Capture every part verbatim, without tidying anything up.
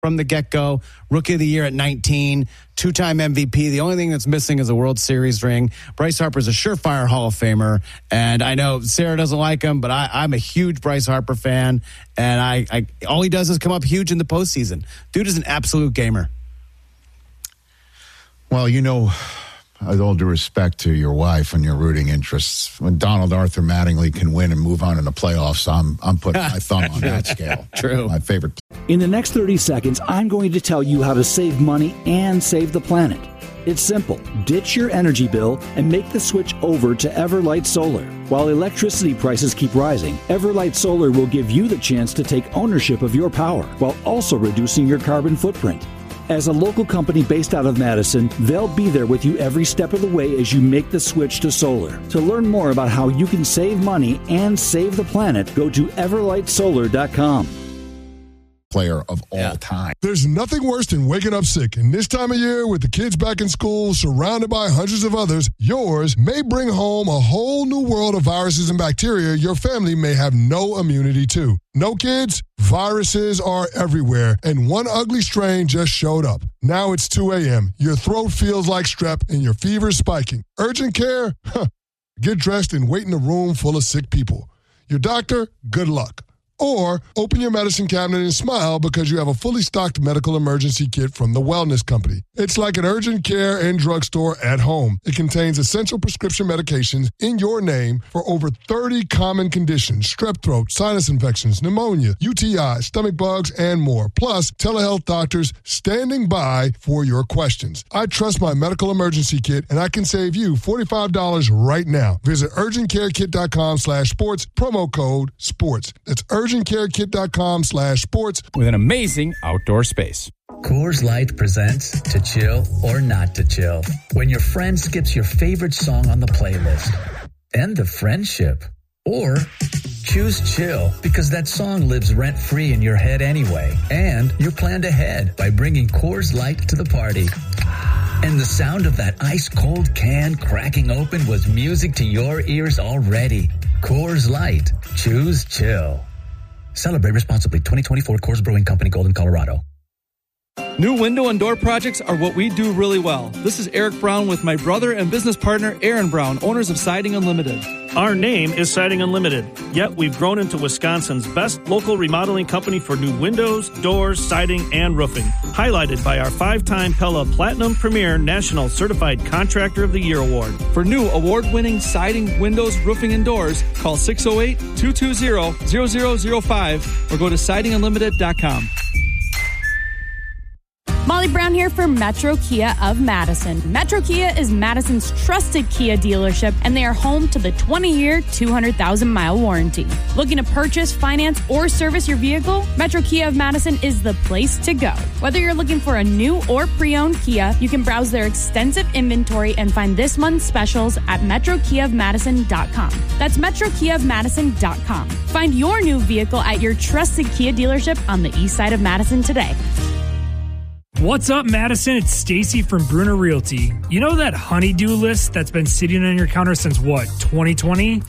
from the get-go. Rookie of the year at nineteen, two-time M V P. The only thing that's missing is a World Series ring. Bryce Harper's a surefire Hall of Famer, and I know Sarah doesn't like him, but I, I'm a huge Bryce Harper fan, and I, I all he does is come up huge in the postseason. Dude is an absolute gamer. Well, you know, with all due respect to your wife and your rooting interests, when Donald Arthur Mattingly can win and move on in the playoffs, I'm I'm putting my thumb on that scale. True. My favorite. In the next thirty seconds, I'm going to tell you how to save money and save the planet. It's simple. Ditch your energy bill and make the switch over to Everlight Solar. While electricity prices keep rising, Everlight Solar will give you the chance to take ownership of your power while also reducing your carbon footprint. As a local company based out of Madison, they'll be there with you every step of the way as you make the switch to solar. To learn more about how you can save money and save the planet, go to everlight solar dot com. Player of all Yeah. time. There's nothing worse than waking up sick. And this time of year, with the kids back in school, surrounded by hundreds of others, yours may bring home a whole new world of viruses and bacteria your family may have no immunity to. No kids? Viruses are everywhere, and one ugly strain just showed up. Now it's two a.m., your throat feels like strep, and your fever's spiking. Urgent care? Huh. Get dressed and wait in a room full of sick people. Your doctor? Good luck. Or open your medicine cabinet and smile because you have a fully stocked medical emergency kit from the Wellness Company. It's like an urgent care and drugstore at home. It contains essential prescription medications in your name for over thirty common conditions: strep throat, sinus infections, pneumonia, U T I, stomach bugs, and more. Plus, telehealth doctors standing by for your questions. I trust my medical emergency kit, and I can save you forty-five dollars right now. Visit urgent care kit dot com slash sports, promo code SPORTS. That's urgent care kit dot com slash sports. With an amazing outdoor space. Coors Light presents To Chill or Not to Chill. When your friend skips your favorite song on the playlist. End the friendship. Or choose chill because that song lives rent-free in your head anyway. And you're planned ahead by bringing Coors Light to the party. And the sound of that ice-cold can cracking open was music to your ears already. Coors Light. Choose chill. Celebrate responsibly. twenty twenty-four Coors Brewing Company, Golden, Colorado. New window and door projects are what we do really well. This is Eric Brown with my brother and business partner, Aaron Brown, owners of Siding Unlimited. Our name is Siding Unlimited, yet we've grown into Wisconsin's best local remodeling company for new windows, doors, siding, and roofing. Highlighted by our five-time Pella Platinum Premier National Certified Contractor of the Year Award. For new award-winning siding, windows, roofing, and doors, call six oh eight, two two zero, zero zero zero five or go to siding unlimited dot com. Molly Brown here for Metro Kia of Madison. Metro Kia is Madison's trusted Kia dealership, and they are home to the twenty-year, two hundred thousand mile warranty. Looking to purchase, finance, or service your vehicle? Metro Kia of Madison is the place to go. Whether you're looking for a new or pre-owned Kia, you can browse their extensive inventory and find this month's specials at metro kia of madison dot com. That's metro kia of madison dot com. Find your new vehicle at your trusted Kia dealership on the east side of Madison today. What's up, Madison? It's Stacy from Bruner Realty. You know that honey-do list that's been sitting on your counter since, what, twenty twenty?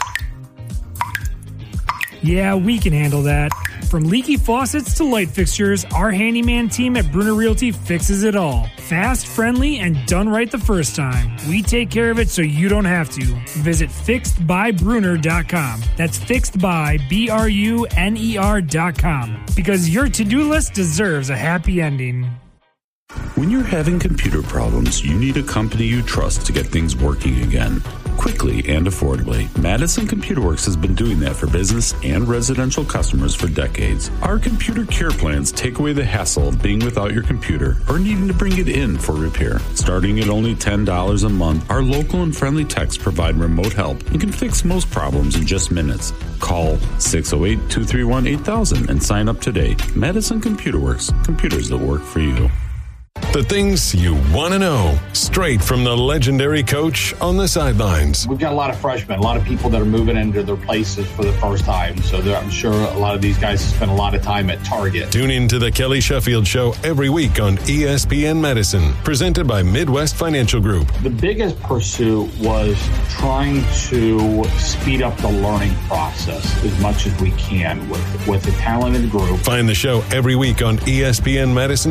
Yeah, we can handle that. From leaky faucets to light fixtures, our handyman team at Bruner Realty fixes it all. Fast, friendly, and done right the first time. We take care of it so you don't have to. Visit fixed by bruner dot com. That's fixed by, B R U N E R dot com. Because your to-do list deserves a happy ending. When you're having computer problems, you need a company you trust to get things working again, quickly and affordably. Madison Computer Works has been doing that for business and residential customers for decades. Our computer care plans take away the hassle of being without your computer or needing to bring it in for repair. Starting at only ten dollars a month, our local and friendly techs provide remote help and can fix most problems in just minutes. Call six oh eight, two three one, eight thousand and sign up today. Madison Computer Works, computers that work for you. The things you want to know, straight from the legendary coach on the sidelines. We've got a lot of freshmen, a lot of people that are moving into their places for the first time. So I'm sure a lot of these guys spend a lot of time at Target. Tune in to the Kelly Sheffield Show every week on E S P N Medicine, presented by Midwest Financial Group. The biggest pursuit was trying to speed up the learning process as much as we can with, with a talented group. Find the show every week on E S P N Medicine.